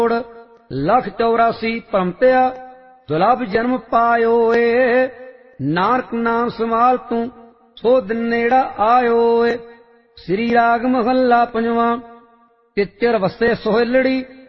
लख 84 भ्रमत्या दुलभ जन्म पायो नानक नाम संभाल तू सो दिन नेड़ा आयो। श्री राग महला पंजवा। तिच्चर वसे सोहलड़ी